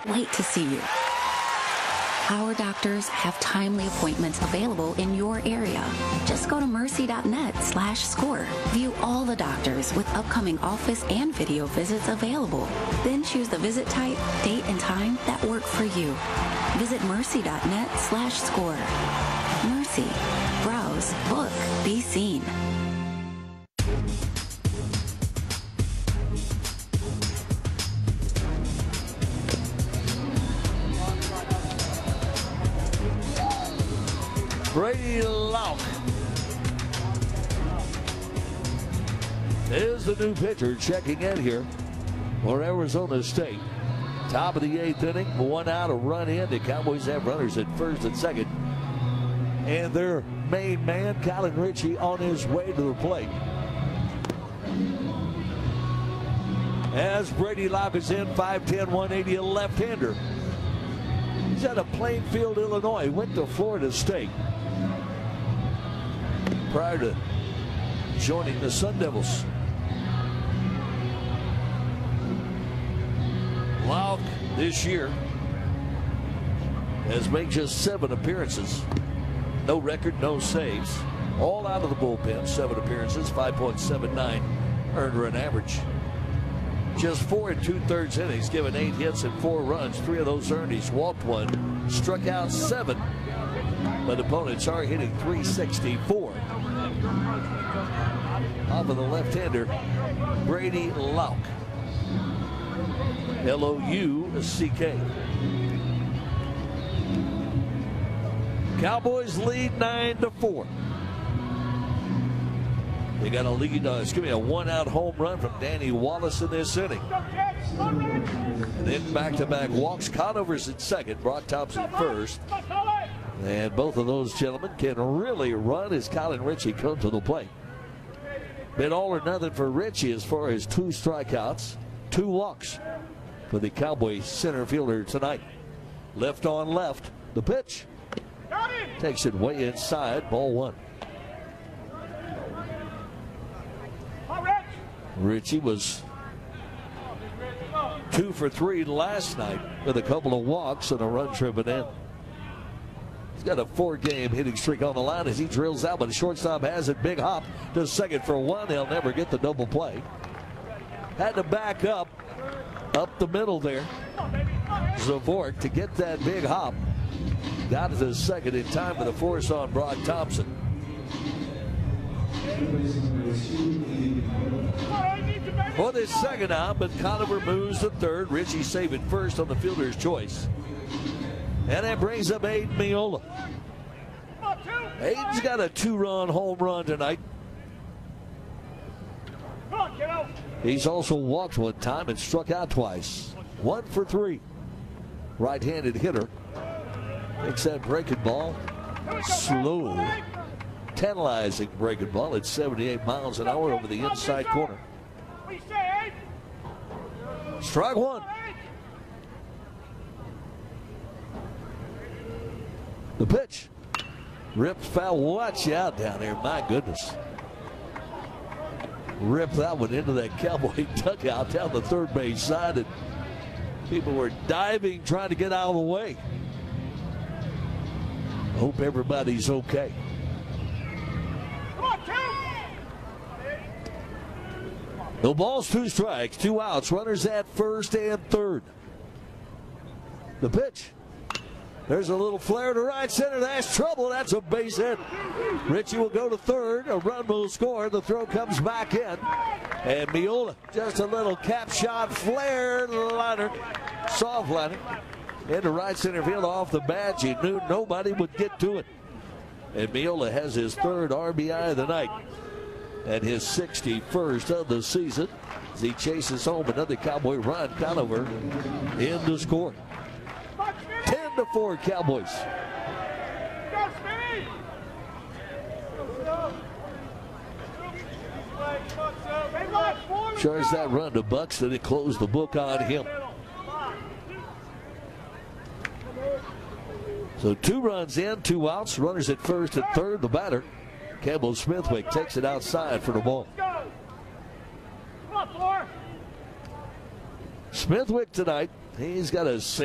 wait to see you. Our doctors have timely appointments available in your area. Just go to mercy.net/score. View all the doctors with upcoming office and video visits available. Then choose the visit type, date, and time that work for you. Visit mercy.net/score. Mercy. Browse, book, be seen. Brady Lauck is the new pitcher checking in here for Arizona State. Top of the 8th inning, 1 out, a run in. The Cowboys have runners at first and second. And their main man, Colin Ritchie, on his way to the plate. As Brady Lauck is in, 5'10", 180, a left-hander. He's out of Plainfield, Illinois. Went to Florida State prior to joining the Sun Devils. Lauck this year has made just 7 appearances. No record, no saves. All out of the bullpen, 7 appearances, 5.79 earned run average. Just 4 2/3 innings, given 8 hits and 4 runs. 3 of those earned. He's walked 1, struck out 7. But opponents are hitting .364. Off of the left-hander, Brady Lauck. L-O-U-C-K. Cowboys lead 9-4. They got a lead, a 1-out home run from Danny Wallace in this inning. And then back-to-back walks. Conover's at second, Brock Thompson first. And both of those gentlemen can really run as Colin Ritchie comes to the plate. Been all or nothing for Ritchie as far as 2 strikeouts, 2 walks for the Cowboys center fielder tonight. Left on left, the pitch. Takes it way inside, ball 1. Ritchie was 2 for 3 last night with a couple of walks and a run driven in. He's got a 4-game hitting streak on the line as he drills out, but the shortstop has it. Big hop to second for 1. They'll never get the double play. Had to back up the middle there. Zvork to get that big hop. Got it to second in time for the force on Brock Thompson. For this second out, but Conover moves to third. Ritchie saving first on the fielder's choice. And that brings up Aiden Miola. Aiden's got a 2-run home run tonight. He's also walked 1 time and struck out twice. 1 for 3. Right-handed hitter. Takes that breaking ball. Slow. Tantalizing breaking ball at 78 miles an hour over the inside corner. Strike 1. The pitch. Ripped foul. Watch out down there. My goodness. Ripped that one into that Cowboy dugout down the third base side. And people were diving, trying to get out of the way. Hope everybody's okay. No balls, 2 strikes, 2 outs. Runners at first and third. The pitch. There's a little flare to right center. That's trouble. That's a base hit. Ritchie will go to third. A run will score. The throw comes back in. And Miola, just a little cap shot flare liner. Soft liner. Into right center field off the bat. You knew nobody would get to it. And Miola has his 3rd RBI of the night. And his 61st of the season as he chases home another Cowboy run. Conover in to score. 10-4 Cowboys. Charge that run to Buxton and close the book on him. So 2 runs in, 2 outs. Runners at first and third. The batter, Campbell Smithwick, takes it outside for the ball. Smithwick tonight, he's got a